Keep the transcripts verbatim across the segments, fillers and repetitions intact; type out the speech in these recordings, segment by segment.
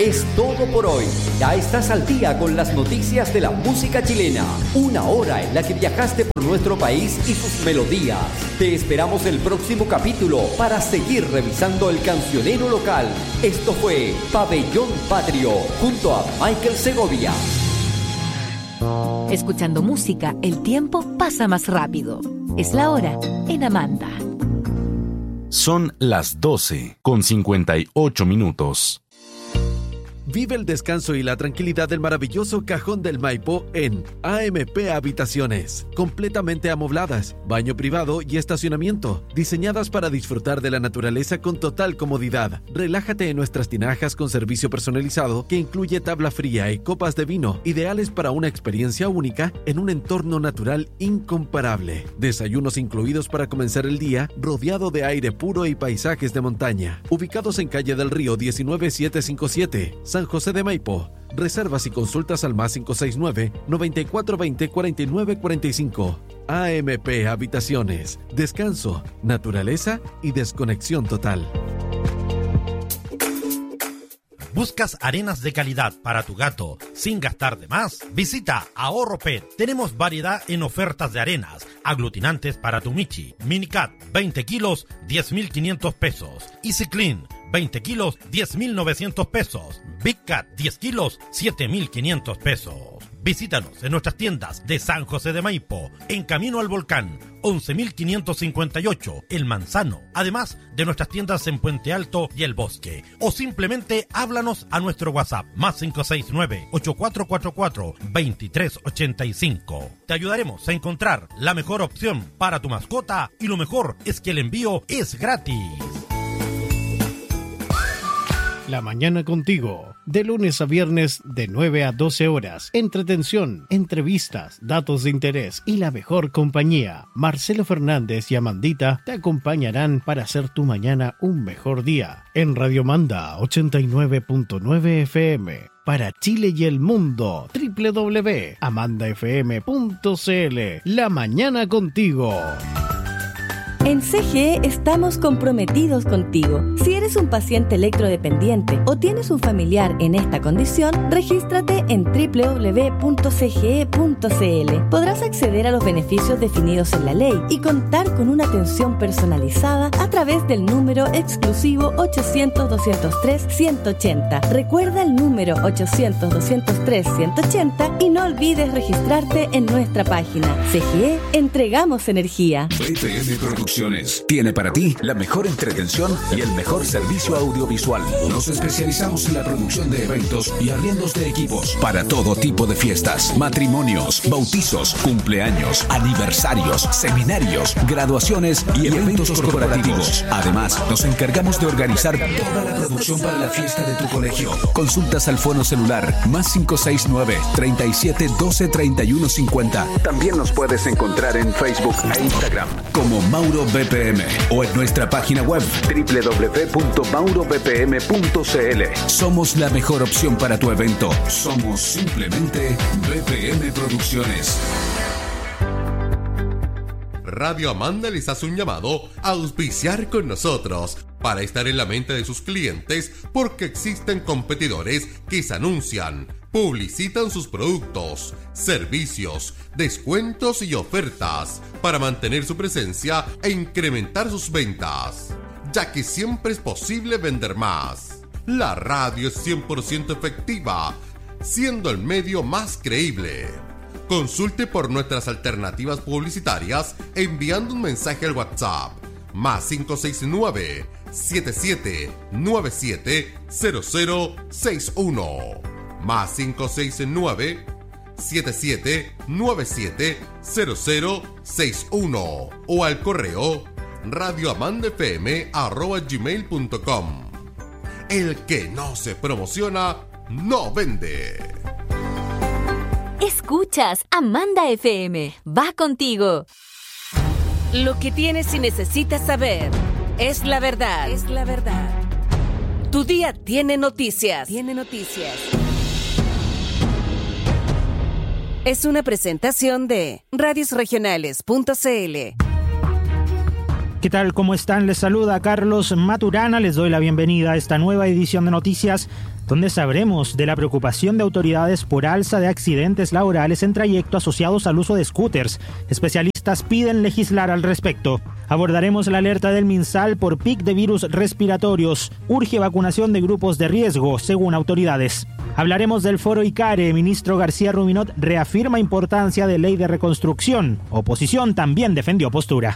Es todo por hoy. Ya estás al día con las noticias de la música chilena. Una hora en la que viajaste por nuestro país y sus melodías. Te esperamos el próximo capítulo para seguir revisando el cancionero local. Esto fue Pabellón Patrio junto a Michael Segovia. Escuchando música, el tiempo pasa más rápido. Es la hora en Amanda. Son las doce con cincuenta y ocho minutos. Vive el descanso y la tranquilidad del maravilloso Cajón del Maipo en A M P Habitaciones. Completamente amobladas, baño privado y estacionamiento. Diseñadas para disfrutar de la naturaleza con total comodidad. Relájate en nuestras tinajas con servicio personalizado que incluye tabla fría y copas de vino. Ideales para una experiencia única en un entorno natural incomparable. Desayunos incluidos para comenzar el día rodeado de aire puro y paisajes de montaña. Ubicados en Calle del Río diecinueve mil setecientos cincuenta y siete. San José de Maipo. Reservas y consultas al más cinco seis nueve, noventa y cuatro veinte, cuarenta y nueve cuarenta y cinco. A M P Habitaciones. Descanso, naturaleza y desconexión total. ¿Buscas arenas de calidad para tu gato sin gastar de más? Visita Ahorro Pet. Tenemos variedad en ofertas de arenas, aglutinantes para tu Michi. Minicat, veinte kilos, diez mil quinientos pesos. Easy Clean, veinte kilos, diez mil novecientos pesos. Big Cat, diez kilos, siete mil quinientos pesos. Visítanos en nuestras tiendas de San José de Maipo, en Camino al Volcán, once mil quinientos cincuenta y ocho, El Manzano. Además de nuestras tiendas en Puente Alto y El Bosque. O simplemente háblanos a nuestro WhatsApp, más cinco seis nueve, ocho cuatro cuatro cuatro, dos tres ocho cinco. Te ayudaremos a encontrar la mejor opción para tu mascota y lo mejor es que el envío es gratis. La mañana contigo, de lunes a viernes de nueve a doce horas. Entretención, entrevistas, datos de interés y la mejor compañía. Marcelo Fernández y Amandita te acompañarán para hacer tu mañana un mejor día. En Radio Manda ochenta y nueve punto nueve F M. Para Chile y el mundo, doble u doble u doble u punto amanda f m punto c l. La mañana contigo. En C G E estamos comprometidos contigo. Si eres un paciente electrodependiente o tienes un familiar en esta condición, regístrate en doble u doble u doble u punto c g e punto c l. Podrás acceder a los beneficios definidos en la ley y contar con una atención personalizada a través del número exclusivo ochocientos, doscientos tres, ciento ochenta. Recuerda el número ochocientos, doscientos tres, ciento ochenta y no olvides registrarte en nuestra página. C G E, entregamos energía. B P M Producciones tiene para ti la mejor entretención y el mejor servicio audiovisual. Nos especializamos en la producción de eventos y arriendos de equipos para todo tipo de fiestas, matrimonios, bautizos, cumpleaños, aniversarios, seminarios, graduaciones y eventos corporativos. Además, nos encargamos de organizar toda la producción para la fiesta de tu colegio. Consultas al fono celular más cinco seis nueve, treinta y siete, doce, treinta y uno cincuenta. También nos puedes encontrar en Facebook e Instagram como Mauro B P M o en nuestra página web doble u doble u doble u punto mauro b p m punto c l. Somos la mejor opción para tu evento. Somos simplemente B P M Producciones. Radio Amanda les hace un llamado a auspiciar con nosotros para estar en la mente de sus clientes porque existen competidores que se anuncian, publicitan sus productos, servicios, descuentos y ofertas para mantener su presencia e incrementar sus ventas, ya que siempre es posible vender más. La radio es cien por ciento efectiva, siendo el medio más creíble. Consulte por nuestras alternativas publicitarias enviando un mensaje al WhatsApp más cinco seis nueve, siete siete nueve siete, cero cero seis uno más cinco seis nueve, siete siete nueve siete, cero cero seis uno o al correo radioamandafm arroba gmail punto com. El que no se promociona no vende. Escuchas Amanda F M. Va contigo. Lo que tienes y necesitas saber es la verdad. Es la verdad. Tu día tiene noticias. Tiene noticias. Es una presentación de radios regionales punto c l. ¿Qué tal? ¿Cómo están? Les saluda Carlos Maturana. Les doy la bienvenida a esta nueva edición de noticias, donde sabremos de la preocupación de autoridades por alza de accidentes laborales en trayecto asociados al uso de scooters. Especialistas piden legislar al respecto. Abordaremos la alerta del MinSal por pic de virus respiratorios. Urge vacunación de grupos de riesgo, según autoridades. Hablaremos del foro ICARE. Ministro García Ruminot reafirma importancia de ley de reconstrucción. Oposición también defendió postura.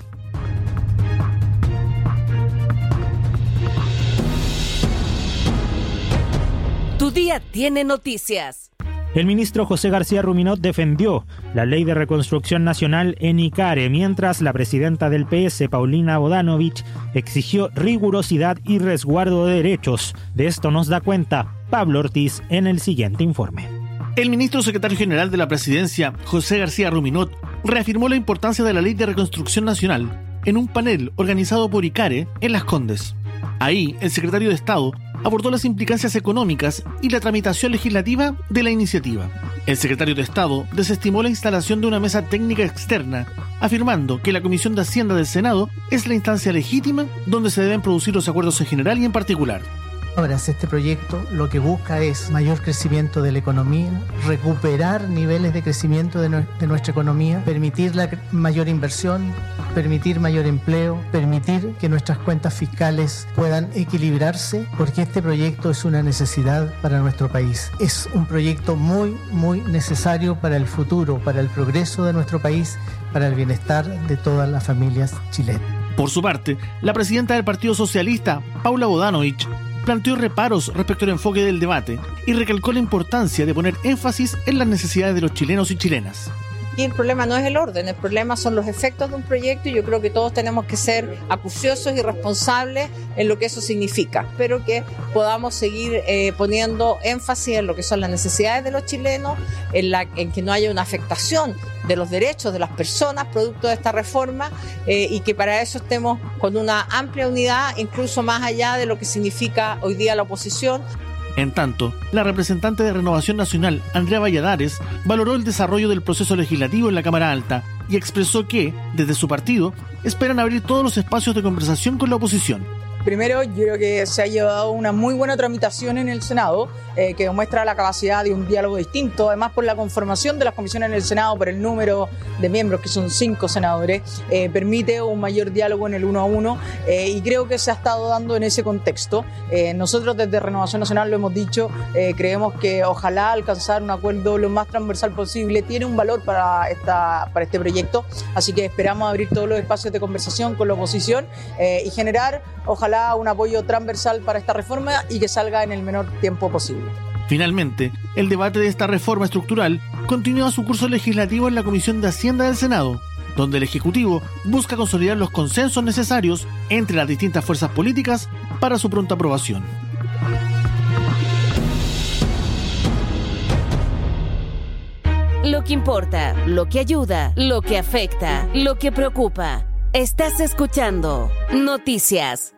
Tu día tiene noticias. El ministro José García Ruminot defendió la ley de reconstrucción nacional en ICARE, mientras la presidenta del P S, Paulina Bodanovich, exigió rigurosidad y resguardo de derechos. De esto nos da cuenta Pablo Ortiz en el siguiente informe. El ministro secretario general de la presidencia, José García Ruminot, reafirmó la importancia de la ley de reconstrucción nacional en un panel organizado por ICARE en Las Condes. Ahí, el secretario de Estado abordó las implicancias económicas y la tramitación legislativa de la iniciativa. El secretario de Estado desestimó la instalación de una mesa técnica externa, afirmando que la Comisión de Hacienda del Senado es la instancia legítima donde se deben producir los acuerdos en general y en particular. Ahora, este proyecto lo que busca es mayor crecimiento de la economía, recuperar niveles de crecimiento de, no, de nuestra economía, permitir la mayor inversión, permitir mayor empleo, permitir que nuestras cuentas fiscales puedan equilibrarse, porque este proyecto es una necesidad para nuestro país. Es un proyecto muy, muy necesario para el futuro, para el progreso de nuestro país, para el bienestar de todas las familias chilenas. Por su parte, la presidenta del Partido Socialista, Paula Bodanovich, planteó reparos respecto al enfoque del debate y recalcó la importancia de poner énfasis en las necesidades de los chilenos y chilenas. Y el problema no es el orden, el problema son los efectos de un proyecto y yo creo que todos tenemos que ser acuciosos y responsables en lo que eso significa. Espero que podamos seguir eh, poniendo énfasis en lo que son las necesidades de los chilenos, en, la, en que no haya una afectación de los derechos de las personas producto de esta reforma eh, y que para eso estemos con una amplia unidad, incluso más allá de lo que significa hoy día la oposición. En tanto, la representante de Renovación Nacional, Andrea Valladares, valoró el desarrollo del proceso legislativo en la Cámara Alta y expresó que, desde su partido, esperan abrir todos los espacios de conversación con la oposición. Primero, yo creo que se ha llevado una muy buena tramitación en el Senado, eh, que demuestra la capacidad de un diálogo distinto, además por la conformación de las comisiones en el Senado, por el número de miembros, que son cinco senadores, eh, permite un mayor diálogo en el uno a uno, eh, y creo que se ha estado dando en ese contexto. Eh, nosotros desde Renovación Nacional lo hemos dicho, eh, creemos que ojalá alcanzar un acuerdo lo más transversal posible tiene un valor para, esta, para este proyecto, así que esperamos abrir todos los espacios de conversación con la oposición eh, y generar, ojalá, un apoyo transversal para esta reforma y que salga en el menor tiempo posible. Finalmente, el debate de esta reforma estructural continúa su curso legislativo en la Comisión de Hacienda del Senado, donde el Ejecutivo busca consolidar los consensos necesarios entre las distintas fuerzas políticas para su pronta aprobación. Lo que importa, lo que ayuda, lo que afecta, lo que preocupa. Estás escuchando Noticias.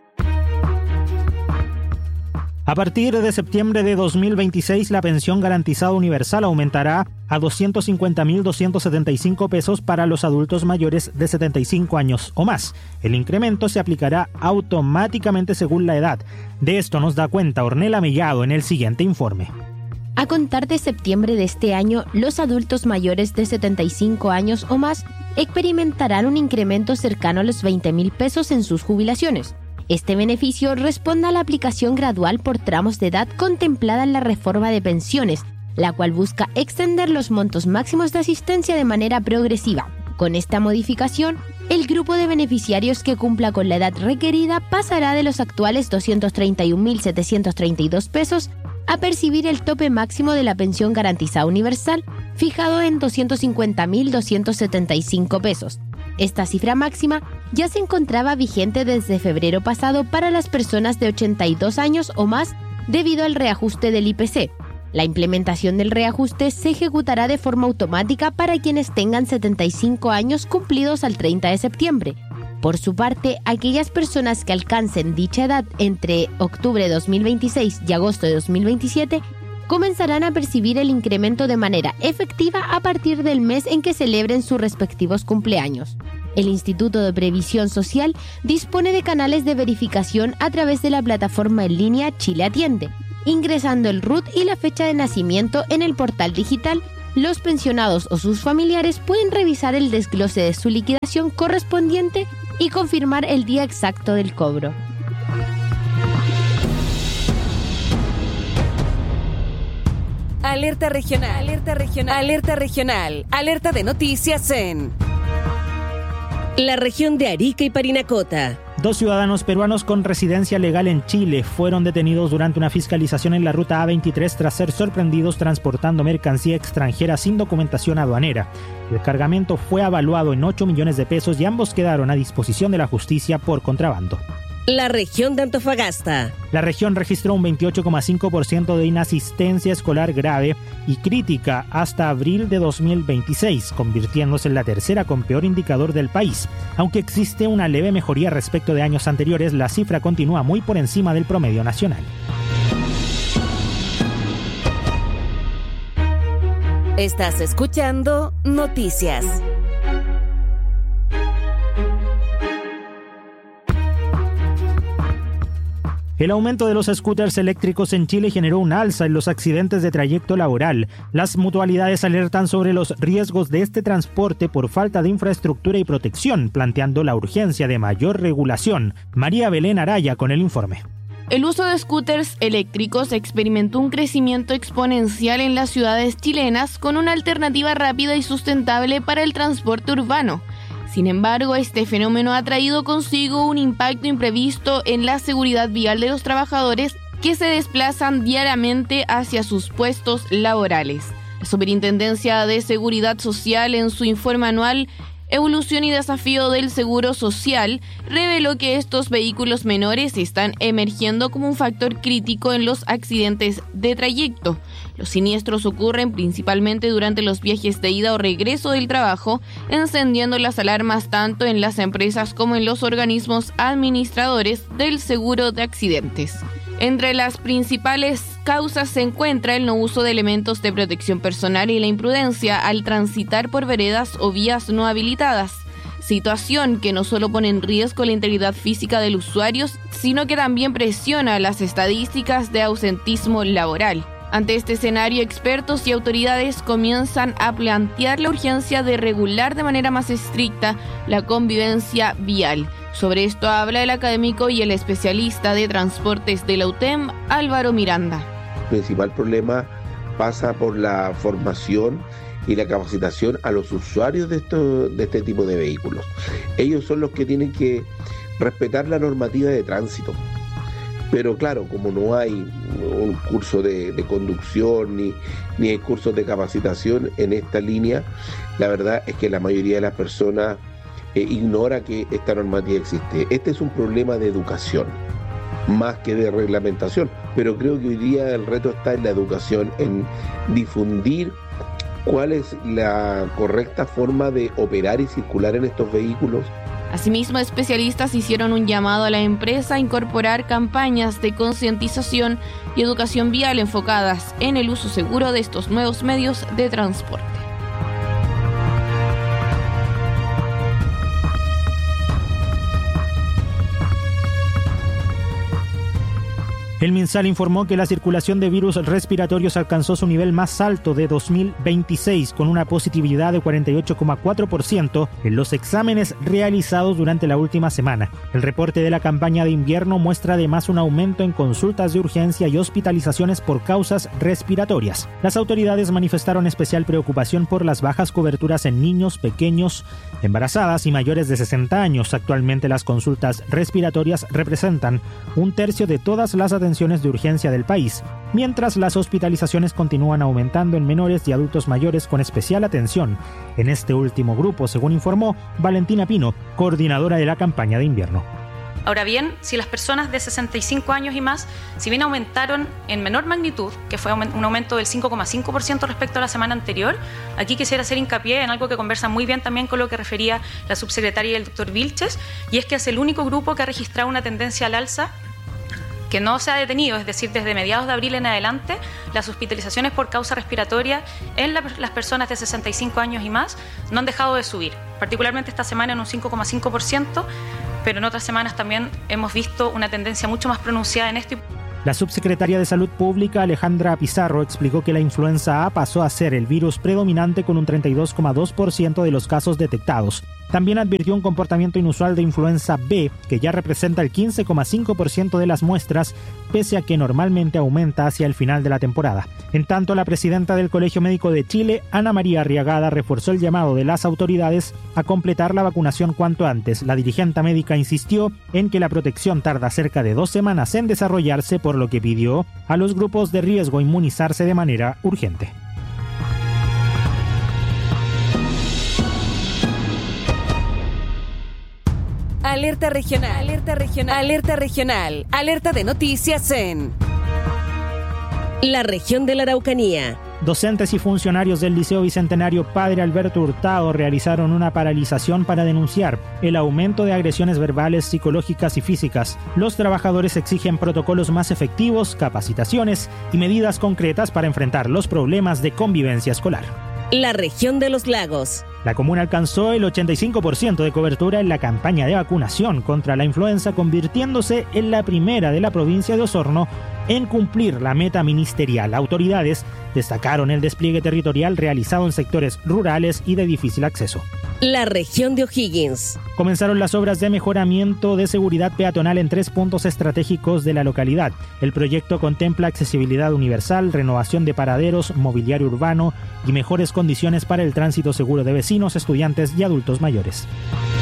A partir de septiembre de dos mil veintiséis, la pensión garantizada universal aumentará a doscientos cincuenta mil doscientos setenta y cinco pesos para los adultos mayores de setenta y cinco años o más. El incremento se aplicará automáticamente según la edad. De esto nos da cuenta Ornella Mellado en el siguiente informe. A contar de septiembre de este año, los adultos mayores de setenta y cinco años o más experimentarán un incremento cercano a los veinte mil pesos en sus jubilaciones. Este beneficio responde a la aplicación gradual por tramos de edad contemplada en la reforma de pensiones, la cual busca extender los montos máximos de asistencia de manera progresiva. Con esta modificación, el grupo de beneficiarios que cumpla con la edad requerida pasará de los actuales doscientos treinta y un mil setecientos treinta y dos pesos a percibir el tope máximo de la pensión garantizada universal, fijado en doscientos cincuenta mil doscientos setenta y cinco pesos. Esta cifra máxima ya se encontraba vigente desde febrero pasado para las personas de ochenta y dos años o más debido al reajuste del I P C. La implementación del reajuste se ejecutará de forma automática para quienes tengan setenta y cinco años cumplidos al treinta de septiembre. Por su parte, aquellas personas que alcancen dicha edad entre octubre de dos mil veintiséis y agosto de dos mil veintisiete comenzarán a percibir el incremento de manera efectiva a partir del mes en que celebren sus respectivos cumpleaños. El Instituto de Previsión Social dispone de canales de verificación a través de la plataforma en línea Chile Atiende. Ingresando el R U T y la fecha de nacimiento en el portal digital, los pensionados o sus familiares pueden revisar el desglose de su liquidación correspondiente y confirmar el día exacto del cobro. Alerta regional, alerta regional, alerta regional, alerta de noticias en la región de Arica y Parinacota. Dos ciudadanos peruanos con residencia legal en Chile fueron detenidos durante una fiscalización en la ruta A veintitrés tras ser sorprendidos transportando mercancía extranjera sin documentación aduanera. El cargamento fue evaluado en ocho millones de pesos y ambos quedaron a disposición de la justicia por contrabando. La región de Antofagasta. La región registró un veintiocho coma cinco por ciento de inasistencia escolar grave y crítica hasta abril de dos mil veintiséis, convirtiéndose en la tercera con peor indicador del país. Aunque existe una leve mejoría respecto de años anteriores, la cifra continúa muy por encima del promedio nacional. Estás escuchando Noticias. El aumento de los scooters eléctricos en Chile generó un alza en los accidentes de trayecto laboral. Las mutualidades alertan sobre los riesgos de este transporte por falta de infraestructura y protección, planteando la urgencia de mayor regulación. María Belén Araya con el informe. El uso de scooters eléctricos experimentó un crecimiento exponencial en las ciudades chilenas con una alternativa rápida y sustentable para el transporte urbano. Sin embargo, este fenómeno ha traído consigo un impacto imprevisto en la seguridad vial de los trabajadores que se desplazan diariamente hacia sus puestos laborales. La Superintendencia de Seguridad Social, en su informe anual Evolución y Desafío del Seguro Social, reveló que estos vehículos menores están emergiendo como un factor crítico en los accidentes de trayecto. Los siniestros ocurren principalmente durante los viajes de ida o regreso del trabajo, encendiendo las alarmas tanto en las empresas como en los organismos administradores del seguro de accidentes. Entre las principales causas se encuentra el no uso de elementos de protección personal y la imprudencia al transitar por veredas o vías no habilitadas, situación que no solo pone en riesgo la integridad física del usuario, sino que también presiona las estadísticas de ausentismo laboral. Ante este escenario, expertos y autoridades comienzan a plantear la urgencia de regular de manera más estricta la convivencia vial. Sobre esto habla el académico y el especialista de transportes de la U T E M, Álvaro Miranda. El principal problema pasa por la formación y la capacitación a los usuarios de, esto, de este tipo de vehículos. Ellos son los que tienen que respetar la normativa de tránsito. Pero claro, como no hay un curso de, de conducción ni, ni hay cursos de capacitación en esta línea, la verdad es que la mayoría de las personas eh, ignora que esta normativa existe. Este es un problema de educación, más que de reglamentación, pero creo que hoy día el reto está en la educación, en difundir cuál es la correcta forma de operar y circular en estos vehículos. Asimismo, especialistas hicieron un llamado a la empresa a incorporar campañas de concientización y educación vial enfocadas en el uso seguro de estos nuevos medios de transporte. El MinSal informó que la circulación de virus respiratorios alcanzó su nivel más alto de dos mil veintiséis, con una positividad de cuarenta y ocho coma cuatro por ciento en los exámenes realizados durante la última semana. El reporte de la campaña de invierno muestra además un aumento en consultas de urgencia y hospitalizaciones por causas respiratorias. Las autoridades manifestaron especial preocupación por las bajas coberturas en niños pequeños, embarazadas y mayores de sesenta años. Actualmente las consultas respiratorias representan un tercio de todas las atenciones de urgencia del país, mientras las hospitalizaciones continúan aumentando en menores y adultos mayores con especial atención en este último grupo, según informó Valentina Pino, coordinadora de la campaña de invierno. Ahora bien, si las personas de sesenta y cinco años y más, si bien aumentaron en menor magnitud, que fue un aumento del cinco coma cinco por ciento respecto a la semana anterior, aquí quisiera hacer hincapié en algo que conversa muy bien también con lo que refería la subsecretaria y el doctor Vilches, y es que es el único grupo que ha registrado una tendencia al alza que no se ha detenido, es decir, desde mediados de abril en adelante, las hospitalizaciones por causa respiratoria en la, las personas de sesenta y cinco años y más no han dejado de subir, particularmente esta semana en un cinco coma cinco por ciento, pero en otras semanas también hemos visto una tendencia mucho más pronunciada en esto. La subsecretaria de Salud Pública, Alejandra Pizarro, explicó que la influenza A pasó a ser el virus predominante con un treinta y dos coma dos por ciento de los casos detectados. También advirtió un comportamiento inusual de influenza B, que ya representa el quince coma cinco por ciento de las muestras, pese a que normalmente aumenta hacia el final de la temporada. En tanto, la presidenta del Colegio Médico de Chile, Ana María Arriagada, reforzó el llamado de las autoridades a completar la vacunación cuanto antes. La dirigente médica insistió en que la protección tarda cerca de dos semanas en desarrollarse, por lo que pidió a los grupos de riesgo inmunizarse de manera urgente. Alerta regional, alerta regional, alerta regional, alerta de noticias en la región de la Araucanía. Docentes y funcionarios del Liceo Bicentenario Padre Alberto Hurtado realizaron una paralización para denunciar el aumento de agresiones verbales, psicológicas y físicas. Los trabajadores exigen protocolos más efectivos, capacitaciones y medidas concretas para enfrentar los problemas de convivencia escolar. La región de los lagos. La comuna alcanzó el ochenta y cinco por ciento de cobertura en la campaña de vacunación contra la influenza, convirtiéndose en la primera de la provincia de Osorno en cumplir la meta ministerial. Autoridades destacaron el despliegue territorial realizado en sectores rurales y de difícil acceso. La región de O'Higgins. Comenzaron las obras de mejoramiento de seguridad peatonal en tres puntos estratégicos de la localidad. El proyecto contempla accesibilidad universal, renovación de paraderos, mobiliario urbano y mejores condiciones para el tránsito seguro de vecinos, estudiantes y adultos mayores.